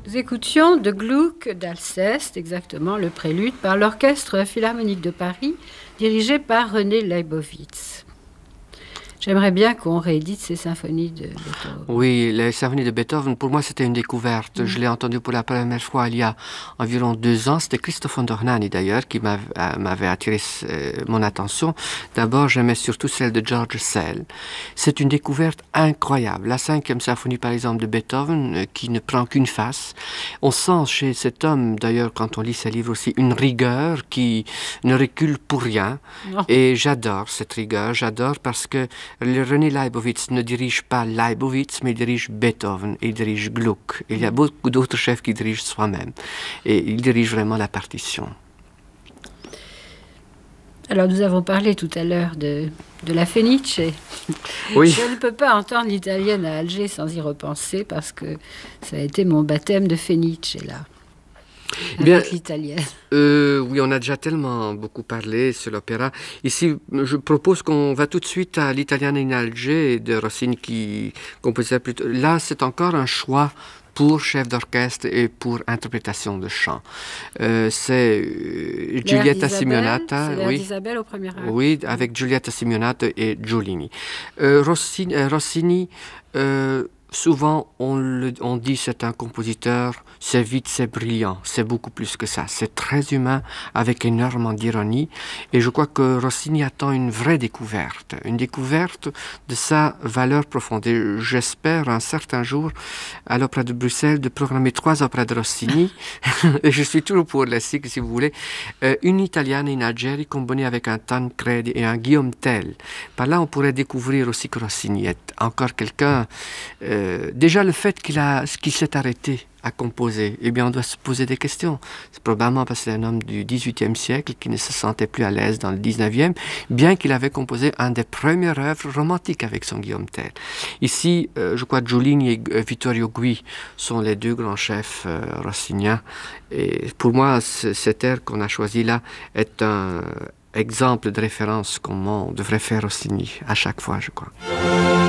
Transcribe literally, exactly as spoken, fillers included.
Nous écoutions de Gluck d'Alceste, exactement, le prélude, par l'Orchestre Philharmonique de Paris, dirigé par René Leibowitz. J'aimerais bien qu'on réédite ces symphonies de Beethoven. Oui, les symphonies de Beethoven, pour moi, c'était une découverte. Mm. Je l'ai entendu pour la première fois il y a environ deux ans. C'était Christophe Dornani, d'ailleurs, qui m'avait, euh, m'avait attiré euh, mon attention. D'abord, j'aimais surtout celle de George Sell. C'est une découverte incroyable. La cinquième symphonie, par exemple, de Beethoven, euh, qui ne prend qu'une face. On sent chez cet homme, d'ailleurs, quand on lit ses livres aussi, une rigueur qui ne recule pour rien. Non. Et j'adore cette rigueur. J'adore parce que le René Leibowitz ne dirige pas Leibowitz, mais il dirige Beethoven, il dirige Gluck. Il y a beaucoup d'autres chefs qui dirigent soi-même. Et il dirige vraiment la partition. Alors, nous avons parlé tout à l'heure de, de la Fenice. Oui. Je ne peux pas entendre l'italienne à Alger sans y repenser parce que ça a été mon baptême de Fenice, là. Avec Bien, l'italienne. Euh, oui, on a déjà tellement beaucoup parlé sur l'opéra. Ici, je propose qu'on va tout de suite à l'Italiane in Alger de Rossini qui composait plutôt. Là, c'est encore un choix pour chef d'orchestre et pour interprétation de chant. Euh, c'est euh, Giulietta Simonata. C'est l'air oui, d'Isabelle au premier acte. Oui, avec Giulietta Simonata et Giulini. Euh, Rossini, euh, Rossini euh, souvent on, le, on dit c'est un compositeur, c'est vite, c'est brillant, c'est beaucoup plus que ça. C'est très humain, avec énormément d'ironie. Et je crois que Rossini attend une vraie découverte, une découverte de sa valeur profonde. Et j'espère un certain jour, à l'Opéra de Bruxelles, de programmer trois opéras de Rossini. Et je suis toujours pour les cycles, si vous voulez. Euh, une italienne in Algérie combinée avec un Tancredi et un Guillaume Tell. Par là, on pourrait découvrir aussi que Rossini est encore quelqu'un... Euh, déjà, le fait qu'il, a, qu'il s'est arrêté à composer, eh bien, on doit se poser des questions. C'est probablement parce que c'est un homme du dix-huitième siècle qui ne se sentait plus à l'aise dans le dix-neuvième, bien qu'il avait composé un des premières œuvres romantiques avec son Guillaume Tell. Ici, euh, je crois que Giulini et euh, Vittorio Gui sont les deux grands chefs euh, rossiniens. Et pour moi, c- cet air qu'on a choisi là est un exemple de référence comment on devrait faire Rossini à chaque fois, je crois.